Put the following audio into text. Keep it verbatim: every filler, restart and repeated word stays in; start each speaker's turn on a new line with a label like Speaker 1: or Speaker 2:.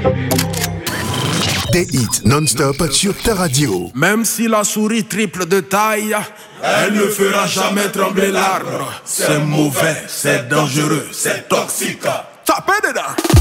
Speaker 1: Des hits non-stop sur ta radio.
Speaker 2: Même si la souris triple de taille, elle ne fera jamais trembler l'arbre. C'est mauvais, c'est dangereux, c'est toxique. Tapez dedans.